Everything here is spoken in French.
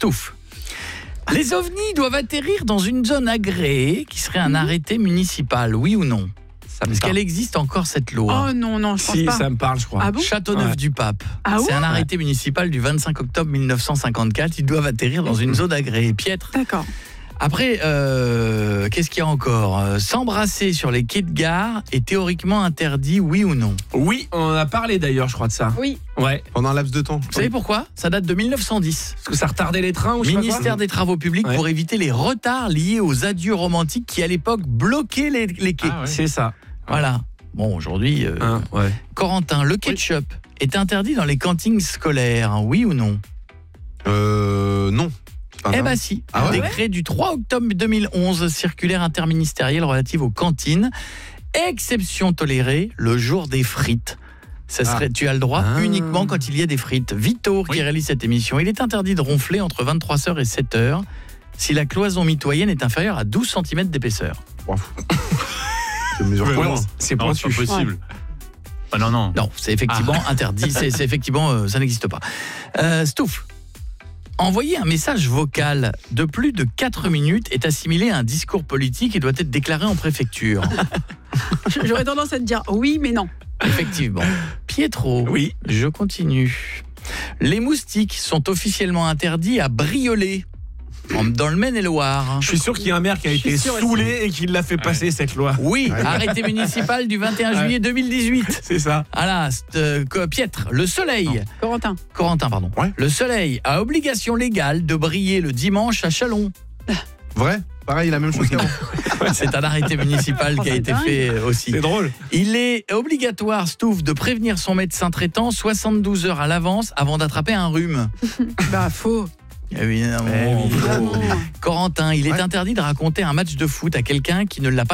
Stouff. Les ovnis doivent atterrir dans une zone agréée qui serait un arrêté municipal, oui ou non? Est-ce qu'elle existe encore cette loi? Oh non, je pense Si, pas. ça me parle, je crois. Ah bon? Châteauneuf-du-Pape. Ah ouais? C'est un arrêté municipal du 25 octobre 1954. Ils doivent atterrir dans une zone agréée. Pietre. D'accord. Après, qu'est-ce qu'il y a encore? S'embrasser sur les quais de gare est théoriquement interdit, oui ou non? Oui, on en a parlé d'ailleurs, je crois, de ça. Oui. Ouais. Pendant un laps de temps. Vous savez pourquoi? Ça date de 1910. Parce que ça retardait les trains ou je sais pas quoi. Ministère des Travaux Publics Ouais. pour éviter les retards liés aux adieux romantiques qui, à l'époque, bloquaient les quais. Ah ouais. C'est ça. Voilà. Bon, aujourd'hui, Ouais. Corentin, le ketchup est interdit dans les cantines scolaires, oui ou non? Non. Eh ben si, Ah ouais? décret du 3 octobre 2011, circulaire interministérielle relative aux cantines. Exception tolérée, le jour des frites. Ça serait, tu as le droit uniquement quand il y a des frites. Vito, qui réalise cette émission, il est interdit de ronfler entre 23h et 7h si la cloison mitoyenne est inférieure à 12 cm d'épaisseur. Je mesure pas loin. C'est Non, c'est pointu. pas possible. Ah non, non. Non, c'est effectivement interdit, c'est effectivement, ça n'existe pas. Stouff. Envoyer un message vocal de plus de 4 minutes est assimilé à un discours politique et doit être déclaré en préfecture. J'aurais tendance à te dire oui, mais non. Effectivement. Pietro, Oui. je continue. Les moustiques sont officiellement interdits à Briolet, dans le Maine-et-Loire. Je suis sûr qu'il y a un maire qui a été sûr aussi. saoulé et qui l'a fait passer cette loi. Oui, arrêté municipal du 21 juillet 2018. C'est ça. Voilà, Pietre, le soleil. Corentin, pardon. Ouais. Le soleil a obligation légale de briller le dimanche à Chalon. Vrai? Pareil, la même chose qu'avant. C'est un arrêté municipal qui a c'est été dingue. fait aussi. C'est drôle. Il est obligatoire, Stouff, de prévenir son médecin traitant 72 heures à l'avance avant d'attraper un rhume. bah faux. Évidemment. Évidemment. Corentin, il est interdit de raconter un match de foot à quelqu'un qui ne l'a pas